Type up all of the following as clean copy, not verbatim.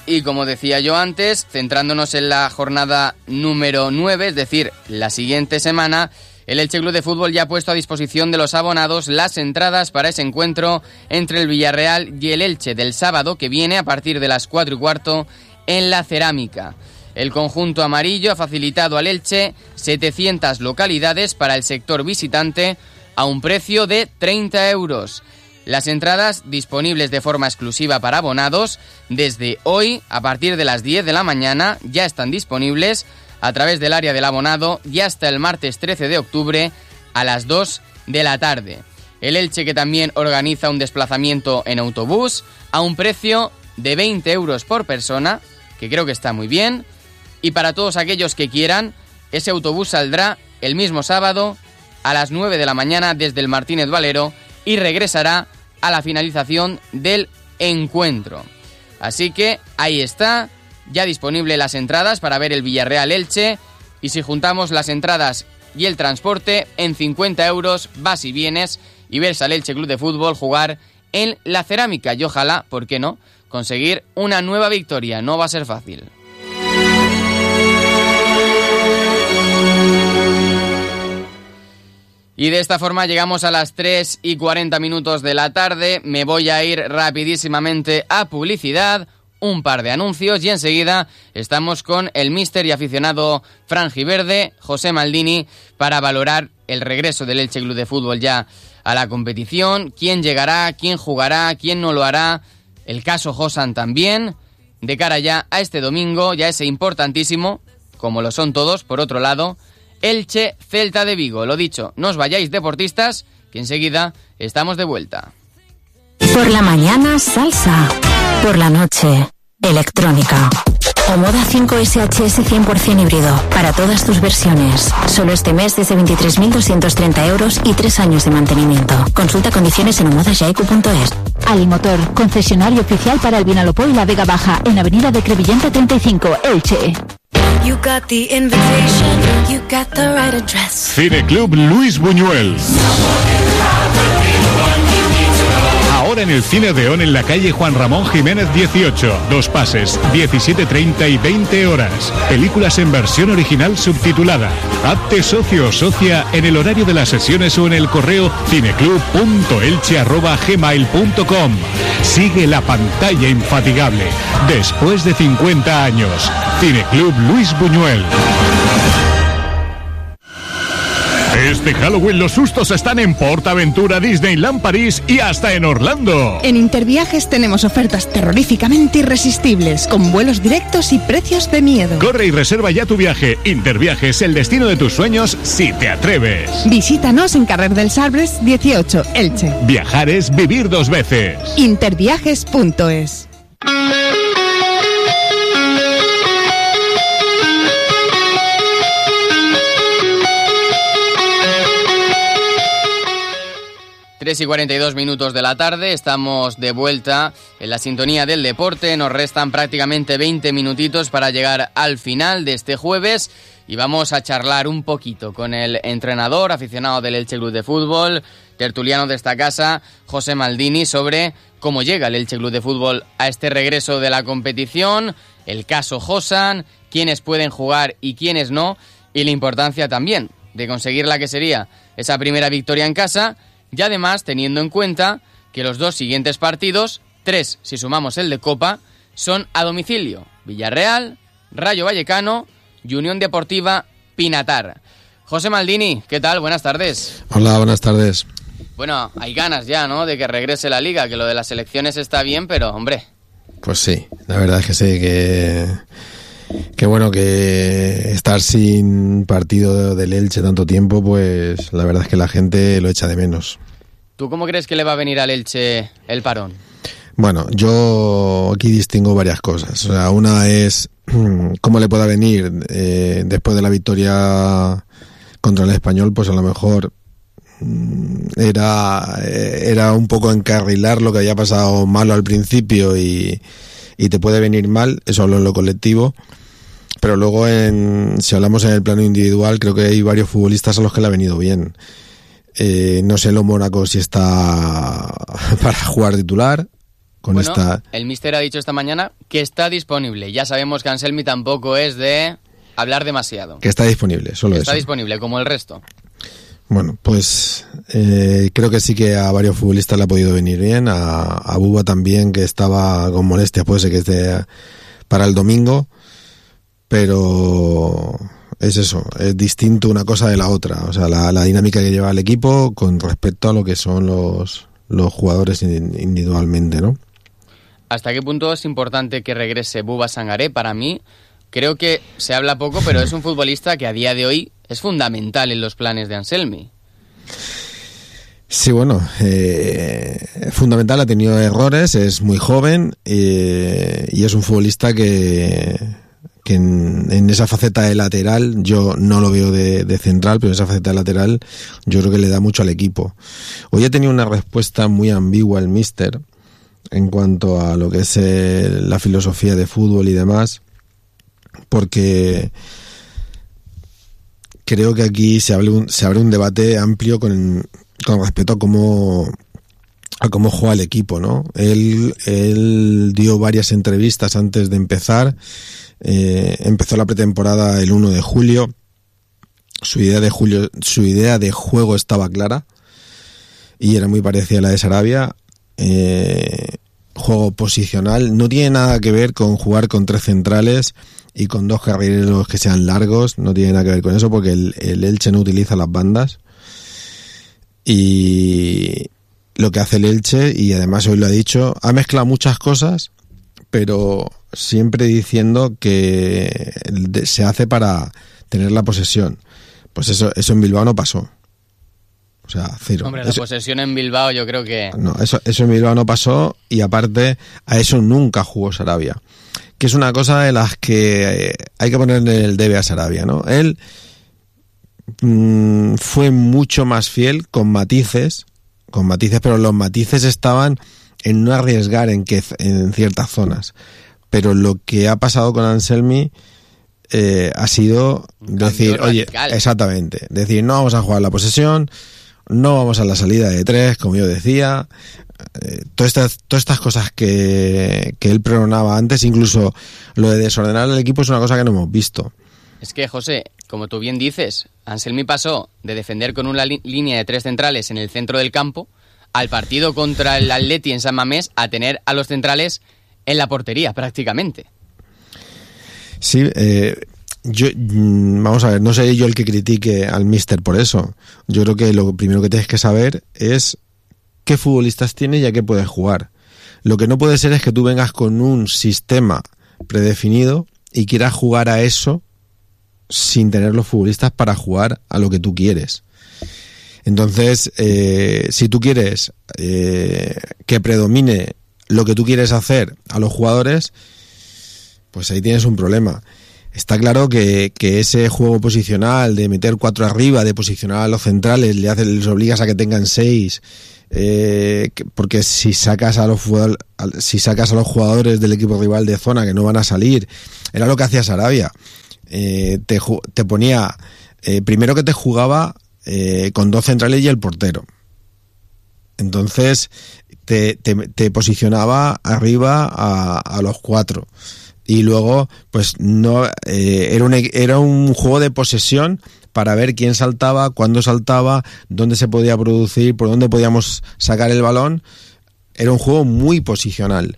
Y como decía yo antes, centrándonos en la jornada número 9, es decir, la siguiente semana, el Elche Club de Fútbol ya ha puesto a disposición de los abonados las entradas para ese encuentro entre el Villarreal y el Elche del sábado que viene a partir de las 4:15 en la Cerámica. El conjunto amarillo ha facilitado al Elche 700 localidades para el sector visitante a un precio de 30 euros. Las entradas disponibles de forma exclusiva para abonados desde hoy a partir de las 10 de la mañana ya están disponibles a través del área del abonado y hasta el martes 13 de octubre a las 2 de la tarde. El Elche, que también organiza un desplazamiento en autobús a un precio de 20 euros por persona, que creo que está muy bien, y para todos aquellos que quieran, ese autobús saldrá el mismo sábado a las 9 de la mañana desde el Martínez Valero y regresará a la finalización del encuentro. Así que ahí está, ya disponible las entradas para ver el Villarreal Elche, y si juntamos las entradas y el transporte, en 50 euros vas y vienes y ves al Elche Club de Fútbol jugar en la Cerámica y ojalá, ¿por qué no?, conseguir una nueva victoria. No va a ser fácil. Y de esta forma llegamos a las 3:40 de la tarde. Me voy a ir rapidísimamente a publicidad, un par de anuncios y enseguida estamos con el míster y aficionado franjiverde, José Maldini, para valorar el regreso del Elche Club de Fútbol ya a la competición, quién llegará, quién jugará, quién no lo hará, el caso Josan también, de cara ya a este domingo, ya ese importantísimo, como lo son todos, por otro lado, Elche Celta de Vigo. Lo dicho, no os vayáis deportistas, que enseguida estamos de vuelta. Por la mañana, salsa. Por la noche, electrónica. Omoda 5 SHS 100% híbrido, para todas tus versiones. Solo este mes desde 23.230 euros y 3 años de mantenimiento. Consulta condiciones en omodajaiku.es. Alimotor, concesionario oficial para el Vinalopó y la Vega Baja, en Avenida de Crevillente 35, Elche. You got the invitation, you got the right address. Cineclub Luis Buñuel. Ahora en el Cine Odeón en la calle Juan Ramón Jiménez 18. 2 pases, 17:30 y 20 horas. Películas en versión original subtitulada. Hazte socio o socia en el horario de las sesiones o en el correo cineclub.elche@gmail.com. Sigue la pantalla infatigable. Después de 50 años. Cineclub Luis Buñuel. Este Halloween los sustos están en PortAventura, Disneyland París y hasta en Orlando. En Interviajes tenemos ofertas terroríficamente irresistibles, con vuelos directos y precios de miedo. Corre y reserva ya tu viaje. Interviajes, el destino de tus sueños, si te atreves. Visítanos en Carrer dels Arbres 18, Elche. Viajar es vivir 2 veces. Interviajes.es. 3:42 de la tarde, estamos de vuelta en la sintonía del deporte. Nos restan prácticamente 20 minutitos para llegar al final de este jueves y vamos a charlar un poquito con el entrenador aficionado del Elche Club de Fútbol, tertuliano de esta casa, José Maldini, sobre cómo llega el Elche Club de Fútbol a este regreso de la competición, el caso Josan, quiénes pueden jugar y quiénes no, y la importancia también de conseguir la que sería esa primera victoria en casa. Y además, teniendo en cuenta que los 2 siguientes partidos, 3 si sumamos el de Copa, son a domicilio. Villarreal, Rayo Vallecano y Unión Deportiva Pinatar. José Maldini, ¿qué tal? Buenas tardes. Hola, buenas tardes. Bueno, hay ganas ya, ¿no?, de que regrese la Liga, que lo de las selecciones está bien, pero, hombre... Pues sí, la verdad es que sí, que bueno, que estar sin partido del Elche tanto tiempo, pues la verdad es que la gente lo echa de menos. ¿Tú cómo crees que le va a venir al Elche el parón? Bueno, yo aquí distingo varias cosas. O sea, una es cómo le pueda venir después de la victoria contra el Español, pues a lo mejor era un poco encarrilar lo que había pasado malo al principio y te puede venir mal, eso hablo en lo colectivo. Pero luego, si hablamos en el plano individual, creo que hay varios futbolistas a los que le ha venido bien. No sé lo Mónaco si está para jugar titular, con esta... El míster ha dicho esta mañana que está disponible. Ya sabemos que Anselmi tampoco es de hablar demasiado. Que está disponible, solo que eso. Está disponible, como el resto. Bueno, pues creo que sí que a varios futbolistas le ha podido venir bien. A Buba también, que estaba con molestias, puede ser que esté para el domingo. Pero es eso, es distinto una cosa de la otra. O sea, la dinámica que lleva el equipo con respecto a lo que son los jugadores individualmente, ¿no? ¿Hasta qué punto es importante que regrese Buba Sangaré? Para mí, creo que se habla poco, pero es un futbolista que a día de hoy es fundamental en los planes de Anselmi. Sí, bueno, fundamental, ha tenido errores, es muy joven y es un futbolista que en esa faceta de lateral, yo no lo veo de central, pero en esa faceta de lateral yo creo que le da mucho al equipo. Hoy he tenido una respuesta muy ambigua el míster en cuanto a lo que es la filosofía de fútbol y demás, porque creo que aquí se abre un debate amplio con respecto a cómo juega el equipo, ¿no? Él dio varias entrevistas antes de empezar. Empezó la pretemporada el 1 de julio. Su idea de juego estaba clara y era muy parecida a la de Sarabia. Juego posicional, no tiene nada que ver con jugar con 3 centrales y con 2 carrileros que sean largos, no tiene nada que ver con eso, porque el Elche no utiliza las bandas. Y lo que hace el Elche, y además hoy lo ha dicho, ha mezclado muchas cosas, pero siempre diciendo que se hace para tener la posesión. Pues eso en Bilbao no pasó. O sea, cero. Hombre, la posesión en Bilbao yo creo que... No, eso en Bilbao no pasó, y aparte a eso nunca jugó Sarabia. Que es una cosa de las que hay que ponerle el debe a Sarabia, ¿no? Él fue mucho más fiel con matices, pero los matices estaban en no arriesgar en ciertas zonas. Pero lo que ha pasado con Anselmi ha sido decir, oye, exactamente, decir, no vamos a jugar la posesión, no vamos a la salida de 3, como yo decía. Todas estas cosas que él pregonaba antes, incluso lo de desordenar el equipo, es una cosa que no hemos visto. Es que, José, como tú bien dices, Anselmi pasó de defender con una línea de 3 centrales en el centro del campo al partido contra el Atleti en San Mamés a tener a los centrales en la portería, prácticamente. Sí, vamos a ver, no seré yo el que critique al míster por eso. Yo creo que lo primero que tienes que saber es qué futbolistas tiene y a qué puedes jugar. Lo que no puede ser es que tú vengas con un sistema predefinido y quieras jugar a eso sin tener los futbolistas para jugar a lo que tú quieres. Entonces, si tú quieres que predomine lo que tú quieres hacer a los jugadores, pues ahí tienes un problema. Está claro que ese juego posicional de meter 4 arriba, de posicionar a los centrales, les obligas a que tengan 6, porque si sacas a los jugadores del equipo rival de zona que no van a salir, era lo que hacía Sarabia. Te ponía, primero que te jugaba con 2 centrales y el portero. Entonces te posicionaba arriba a los 4. Y luego, pues no era un juego de posesión para ver quién saltaba, cuándo saltaba, dónde se podía producir, por dónde podíamos sacar el balón. Era un juego muy posicional.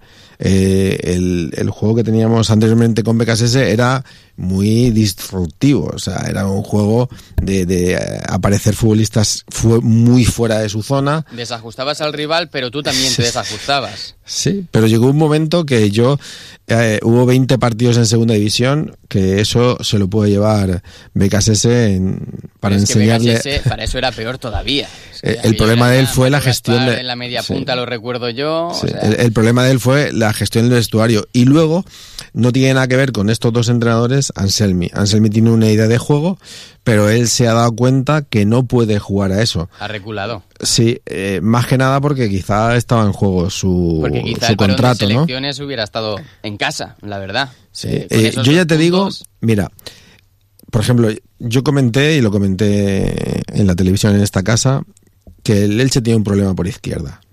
El juego que teníamos anteriormente con BKSS era muy disruptivo, o sea, era un juego de aparecer futbolistas muy fuera de su zona. Desajustabas al rival, pero tú también te desajustabas. Sí, pero llegó un momento que hubo 20 partidos en segunda división, que eso se lo puede llevar BKSS para enseñarle. Que BKSS, para eso era peor todavía. El problema de él fue la gestión en la media punta, lo recuerdo yo. Sí. O sea... el problema de él fue la gestión del vestuario. Y luego, no tiene nada que ver con estos 2 entrenadores, Anselmi tiene una idea de juego, pero él se ha dado cuenta que no puede jugar a eso. Ha reculado. Sí, más que nada porque quizá estaba en juego su contrato, el parón de selecciones hubiera estado en casa, la verdad. Sí. Yo ya te digo, mira, por ejemplo, yo comenté, y lo comenté en la televisión en esta casa, que el Elche tiene un problema por izquierda.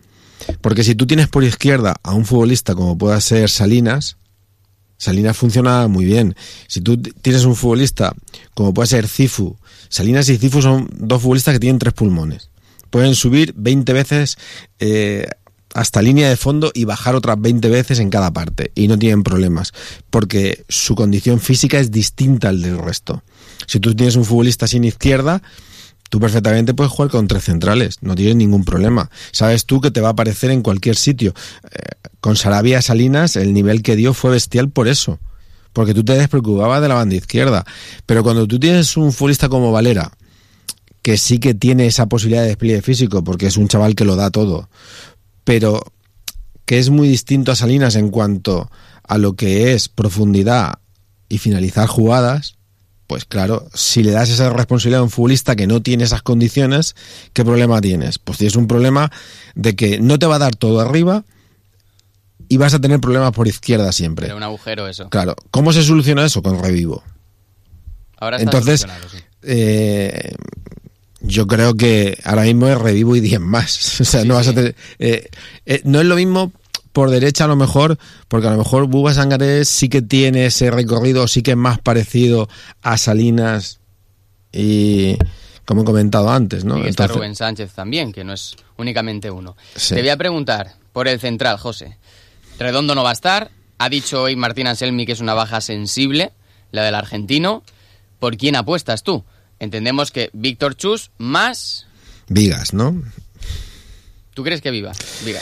Porque si tú tienes por izquierda a un futbolista como pueda ser Salinas funciona muy bien. Si tú tienes un futbolista como puede ser Cifu, Salinas y Cifu son dos futbolistas que tienen 3 pulmones. Pueden subir 20 veces hasta línea de fondo y bajar otras 20 veces en cada parte. Y no tienen problemas, porque su condición física es distinta al del resto. Si tú tienes un futbolista sin izquierda, tú perfectamente puedes jugar con 3 centrales, no tienes ningún problema. Sabes tú que te va a aparecer en cualquier sitio. Con Sarabia Salinas el nivel que dio fue bestial por eso, porque tú te despreocupabas de la banda izquierda. Pero cuando tú tienes un futbolista como Valera, que sí que tiene esa posibilidad de despliegue físico, porque es un chaval que lo da todo, pero que es muy distinto a Salinas en cuanto a lo que es profundidad y finalizar jugadas, pues claro, si le das esa responsabilidad a un futbolista que no tiene esas condiciones, ¿qué problema tienes? Pues tienes un problema de que no te va a dar todo arriba y vas a tener problemas por izquierda siempre. Pero un agujero eso. Claro, ¿cómo se soluciona eso? Con Revivo. Ahora está entonces, sí. Yo creo que ahora mismo es Revivo y 10 más. O sea, sí, no vas a tener... no es lo mismo por derecha a lo mejor, porque a lo mejor Buba Sangaré sí que tiene ese recorrido, sí que es más parecido a Salinas y como he comentado antes, ¿no? Y está Rubén Sánchez también, que no es únicamente uno. Sí. Te voy a preguntar por el central, José. Redondo no va a estar. Ha dicho hoy Martín Anselmi que es una baja sensible, la del argentino. ¿Por quién apuestas tú? Entendemos que Víctor Chus más... Vigas, ¿no? ¿Tú crees que Vigas?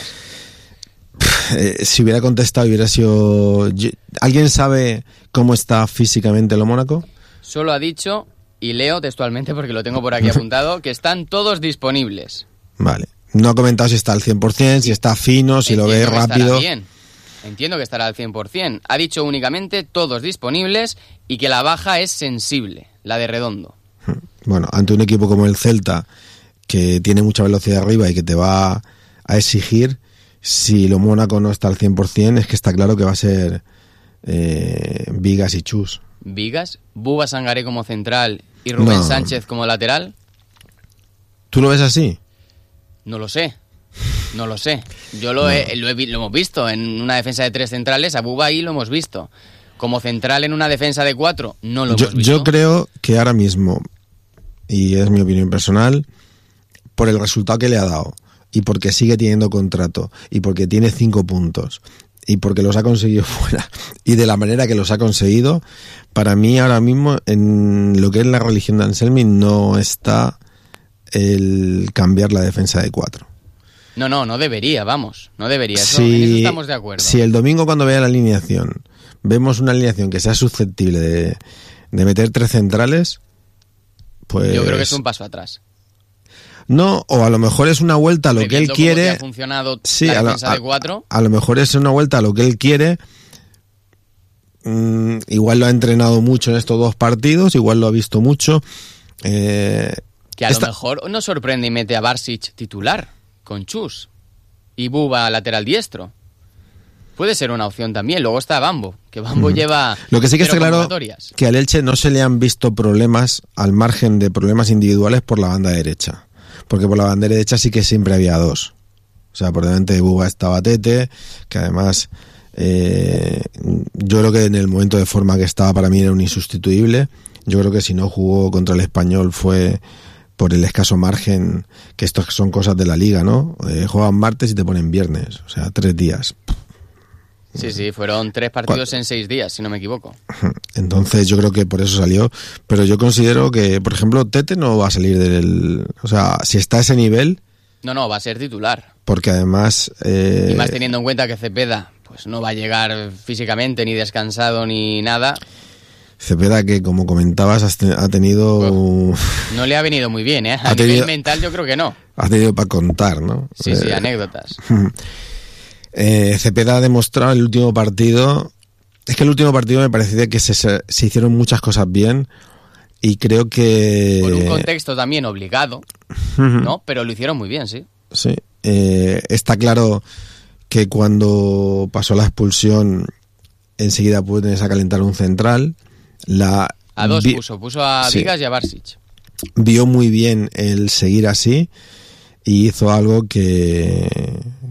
Si hubiera contestado hubiera sido... ¿Alguien sabe cómo está físicamente el Mónaco? Solo ha dicho, y leo textualmente porque lo tengo por aquí apuntado, que están todos disponibles. Vale. No ha comentado si está al 100%, si está fino, si lo ve rápido. Bien. Entiendo que estará al 100%. Ha dicho únicamente todos disponibles y que la baja es sensible, la de Redondo. Bueno, ante un equipo como el Celta, que tiene mucha velocidad arriba y que te va a exigir, si lo Mónaco no está al 100%, es que está claro que va a ser Vigas y Chus. ¿Vigas? ¿¿Buba Sangaré como central y Rubén Sánchez como lateral? ¿Tú lo ves así? No lo sé. Yo lo hemos visto en una defensa de 3 centrales, a Buba ahí lo hemos visto. Como central en una defensa de 4, no lo hemos visto. Yo creo que ahora mismo, y es mi opinión personal, por el resultado que le ha dado, y porque sigue teniendo contrato, y porque tiene 5 puntos, y porque los ha conseguido fuera, y de la manera que los ha conseguido, para mí ahora mismo, en lo que es la religión de Anselmi, no está el cambiar la defensa de 4. No debería, vamos. No debería, en eso estamos de acuerdo. Si el domingo cuando vea la alineación, vemos una alineación que sea susceptible de meter 3 centrales, pues... Yo creo que es un paso atrás. No, o a lo mejor es una vuelta a lo que él quiere. Ha funcionado la defensa de 4. A lo mejor es una vuelta a lo que él quiere. Igual lo ha entrenado mucho en estos 2 partidos, igual lo ha visto mucho. Que a lo mejor nos sorprende y mete a Barsic titular con Chus y Buba lateral diestro. Puede ser una opción también. Luego está Bambo, que Bambo lleva... Lo que sí que está claro que al Elche no se le han visto problemas al margen de problemas individuales por la banda derecha. Porque por la banda derecha sí que siempre había 2. O sea, por delante de Buba estaba Tete, que además yo creo que en el momento de forma que estaba para mí era un insustituible. Yo creo que si no jugó contra el Español fue por el escaso margen, que esto son cosas de la liga, ¿no? Juegan martes y te ponen viernes, o sea, 3 días. Sí, fueron 3 partidos en 6 días, si no me equivoco. Entonces yo creo que por eso salió, pero yo considero que, por ejemplo, Tete no va a salir del... O sea, si está a ese nivel... No, va a ser titular. Porque además... Y más teniendo en cuenta que Cepeda pues no va a llegar físicamente, ni descansado, ni nada... Cepeda, que como comentabas ha tenido... No le ha venido muy bien, ¿eh? A nivel mental yo creo que no. Ha tenido para contar, ¿no? Sí, anécdotas. Cepeda ha demostrado el último partido... Es que el último partido me parece que se hicieron muchas cosas bien y creo que... Por un contexto también obligado, ¿no? Pero lo hicieron muy bien, sí. Sí. Está claro que cuando pasó la expulsión enseguida puedes a calentar un central. A 2 puso a Vigas y a Barsic. Vio muy bien el seguir así y hizo algo que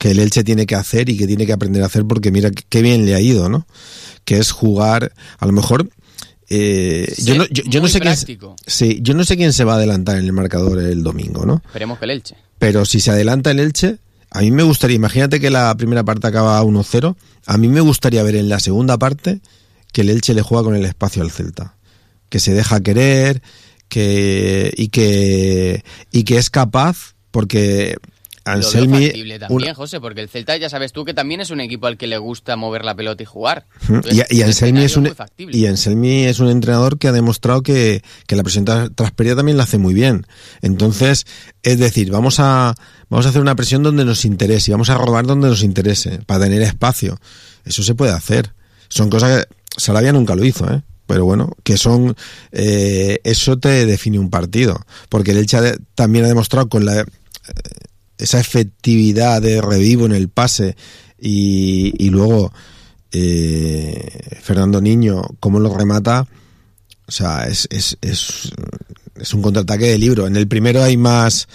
que el Elche tiene que hacer y que tiene que aprender a hacer, porque mira qué bien le ha ido, ¿no? Que es jugar, a lo mejor yo no sé yo no sé quién se va a adelantar en el marcador el domingo, ¿no? Esperemos que el Elche. Pero si se adelanta el Elche, a mí me gustaría, imagínate que la primera parte acaba 1-0, a mí me gustaría ver en la segunda parte que el Elche le juega con el espacio al Celta, que se deja querer, y que es capaz, porque Anselmi... Lo veo factible también, José, porque el Celta, ya sabes tú, que también es un equipo al que le gusta mover la pelota y jugar. Entonces, y Anselmi es un entrenador que ha demostrado que la presión transferida también la hace muy bien. Entonces, es decir, vamos a hacer una presión donde nos interese, y vamos a robar donde nos interese, para tener espacio. Eso se puede hacer. Son cosas que Sarabia nunca lo hizo, pero bueno, que son eso te define un partido, porque el Elche también ha demostrado con esa efectividad de Revivo en el pase y luego Fernando Niño cómo lo remata. O sea, es un contraataque de libro. En el primero hay más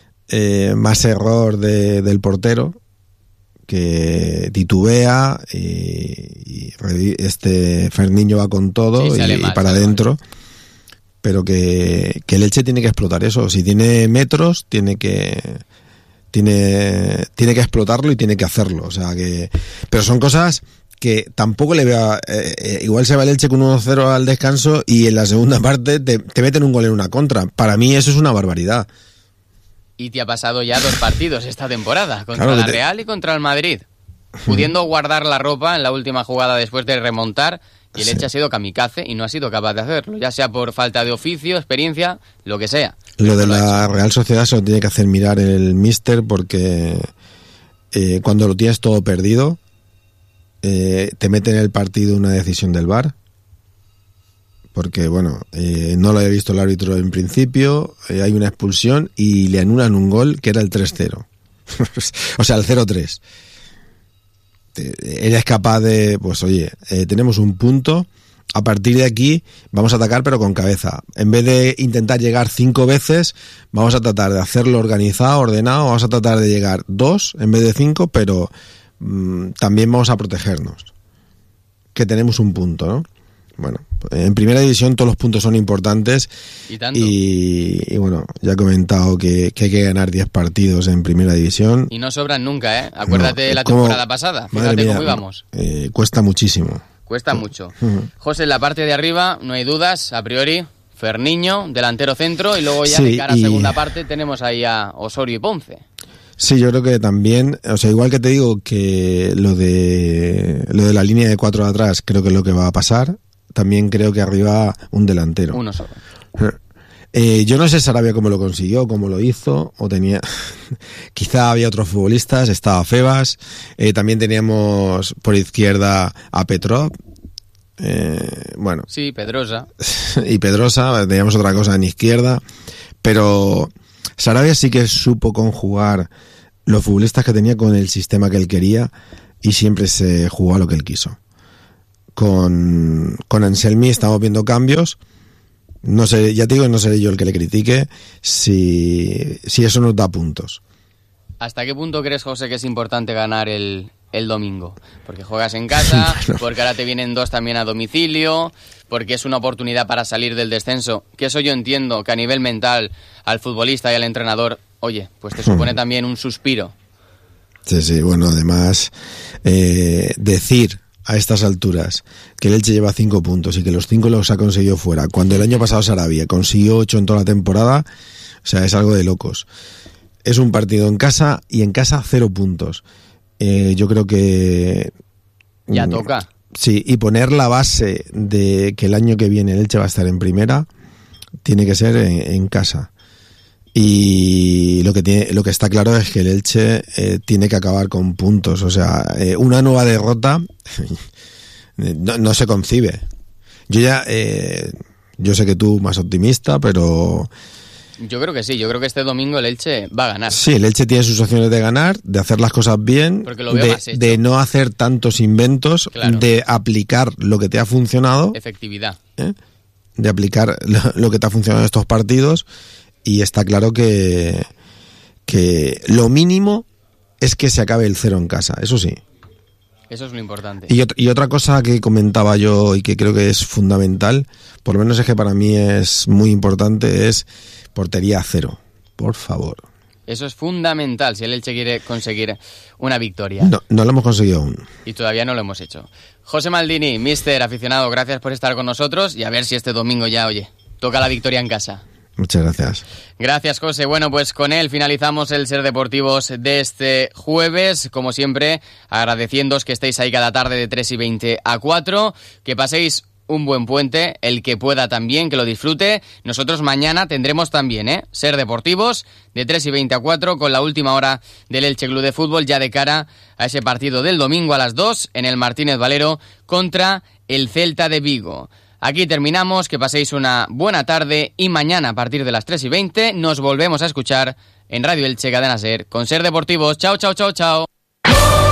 error del portero, que titubea y Ferniño va con todo y para adentro, pero que el Elche tiene que explotar eso. Si tiene metros, tiene que explotarlo y tiene que hacerlo. O sea que, pero son cosas que tampoco le veo igual se va el Elche con 1-0 al descanso y en la segunda parte te meten un gol en una contra. Para mí eso es una barbaridad. Y te ha pasado ya 2 partidos esta temporada, contra la Real y contra el Madrid, pudiendo guardar la ropa en la última jugada después de remontar, y el Elche ha sido kamikaze y no ha sido capaz de hacerlo, ya sea por falta de oficio, experiencia, lo que sea. Lo de la Real Sociedad se lo tiene que hacer mirar el míster, porque cuando lo tienes todo perdido, te mete en el partido una decisión del VAR, porque bueno, no lo había visto el árbitro en principio, hay una expulsión y le anulan un gol que era el 3-0 o sea, el 0-3. Eres capaz de, pues oye, tenemos un punto, a partir de aquí vamos a atacar pero con cabeza, en vez de intentar llegar 5 veces vamos a tratar de hacerlo organizado, ordenado, vamos a tratar de llegar 2 en vez de 5, pero también vamos a protegernos, que tenemos un punto, ¿no? Bueno, en primera división todos los puntos son importantes y bueno, ya he comentado que hay que ganar 10 partidos en primera división. Y no sobran nunca, Acuérdate de la temporada pasada, fíjate cómo íbamos. Cuesta muchísimo. Cuesta mucho. José, en la parte de arriba, no hay dudas, a priori, Ferniño, delantero centro, y luego ya de cara a segunda parte tenemos ahí a Osorio y Ponce. Sí, yo creo que también, o sea, igual que te digo que lo de la línea de 4 de atrás creo que es lo que va a pasar, también creo que arriba un delantero. Uno solo. Yo no sé Sarabia cómo lo consiguió, cómo lo hizo, o tenía... Quizá había otros futbolistas, estaba Febas, también teníamos por izquierda a Petrov, bueno... Sí, Pedrosa. Y Pedrosa, teníamos otra cosa en izquierda, pero Sarabia sí que supo conjugar los futbolistas que tenía con el sistema que él quería y siempre se jugó a lo que él quiso. Con Anselmi estamos viendo cambios. No sé, ya te digo, no seré yo el que le critique si eso nos da puntos. ¿Hasta qué punto crees, José, que es importante ganar el domingo? Porque juegas en casa, porque ahora te vienen 2 también a domicilio, porque es una oportunidad para salir del descenso, que eso yo entiendo que a nivel mental al futbolista y al entrenador, oye, pues te supone también un suspiro. Sí, bueno, además decir a estas alturas que el Elche lleva 5 puntos y que los 5 los ha conseguido fuera, cuando el año pasado Sarabia consiguió 8 en toda la temporada, o sea, es algo de locos. Es un partido en casa y en casa 0 puntos. Yo creo que... Ya toca. Sí, y poner la base de que el año que viene el Elche va a estar en primera, tiene que ser en casa. Y lo que está claro es que el Elche tiene que acabar con puntos. O sea, una nueva derrota no se concibe. Yo sé que tú más optimista, pero... Yo creo que sí, yo creo que este domingo el Elche va a ganar. Sí, el Elche tiene sus opciones de ganar, de hacer las cosas bien, de no hacer tantos inventos, claro, de aplicar lo que te ha funcionado. Efectividad. De aplicar lo que te ha funcionado en estos partidos. Y está claro que lo mínimo es que se acabe el 0 en casa, eso sí. Eso es lo importante. Y otra cosa que comentaba yo y que creo que es fundamental, por lo menos es que para mí es muy importante, es portería 0, por favor. Eso es fundamental si el Elche quiere conseguir una victoria. No lo hemos conseguido aún. Y todavía no lo hemos hecho. José Maldini, míster, aficionado, gracias por estar con nosotros y a ver si este domingo ya, oye, toca la victoria en casa. Muchas gracias. Gracias, José. Bueno, pues con él finalizamos el Ser Deportivos de este jueves. Como siempre, agradeciéndoos que estéis ahí cada tarde de 3:20 a 4. Que paséis un buen puente, el que pueda también, que lo disfrute. Nosotros mañana tendremos también, Ser Deportivos de 3:20 a 4 con la última hora del Elche Club de Fútbol ya de cara a ese partido del domingo a las 2 en el Martínez Valero contra el Celta de Vigo. Aquí terminamos, que paséis una buena tarde y mañana a partir de las 3:20 nos volvemos a escuchar en Radio Elche Cadena Ser con Ser Deportivos. Chao, chao, chao, chao.